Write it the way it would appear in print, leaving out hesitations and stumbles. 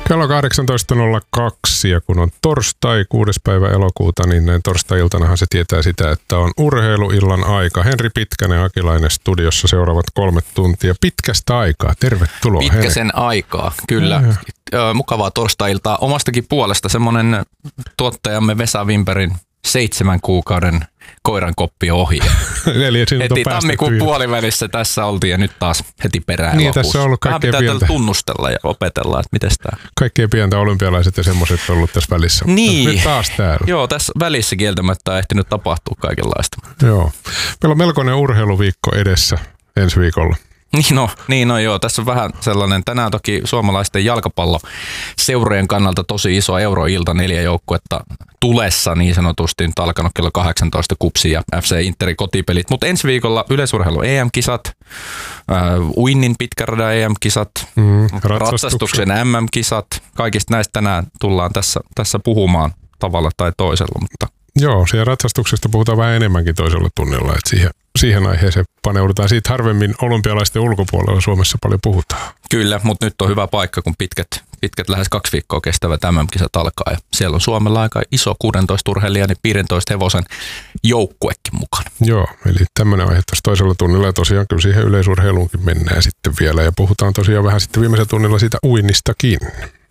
Kello 18.02 ja kun on torstai 6. päivä elokuuta, niin näin torstai-iltanahan se tietää sitä, että on urheiluillan aika. Henri Pitkänen Akilainen studiossa seuraavat 3 tuntia pitkästä aikaa. Tervetuloa Pitkäsen aikaa, kyllä. Mukavaa torstai-iltaa. Omastakin puolesta semmoinen tuottajamme Vesa Wimbergin 7 kuukauden koiran koppi ohi. Eli heti tammikuun puolivälissä tässä oltiin ja nyt taas heti perään niin, lopussa. Tässä on ollut kaikkein pientä tunnustella ja opetella, että miten tämä. Kaikkein pientä olympialaiset ja semmoiset on ollut tässä välissä. Niin. Nyt taas täällä. Joo, tässä välissä kieltämättä on ehtinyt tapahtua kaikenlaista. Joo. Meillä on melkoinen urheiluviikko edessä ensi viikolla. Niin no joo, tässä on vähän sellainen, tänään toki suomalaisten jalkapalloseurojen kannalta tosi iso euroilta, 4 joukkuetta tulessa niin sanotusti, nyt alkanut kello 18 KuPS ja FC Interin kotipelit, mutta ensi viikolla yleisurheilu EM-kisat, uinnin pitkän radan EM-kisat, ratsastuksen MM-kisat, kaikista näistä tänään tullaan tässä puhumaan tavalla tai toisella, mutta joo, siellä ratsastuksesta puhutaan vähän enemmänkin toisella tunnilla, että siihen aiheeseen paneudutaan. Siitä harvemmin olympialaisten ulkopuolella Suomessa paljon puhutaan. Kyllä, mutta nyt on hyvä paikka, kun pitkät lähes 2 viikkoa kestävät MM-kisat alkaa. Ja siellä on Suomella aika iso 16 urheilijan ja 15 hevosen joukkuekin mukana. Joo, eli tämmöinen aihe tuossa toisella tunnilla. Ja tosiaan kyllä siihen yleisurheiluunkin mennään sitten vielä. Ja puhutaan tosiaan vähän sitten viimeisellä tunnilla siitä uinnistakin.